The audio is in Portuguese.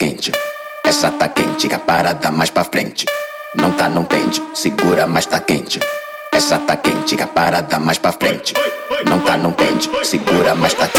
quente. Essa tá quente, que a parada mais pra frente. Não tá, não pende, segura, mas tá quente. Essa tá quente, que a parada mais pra frente. Não tá, não pende, segura, mas tá quente.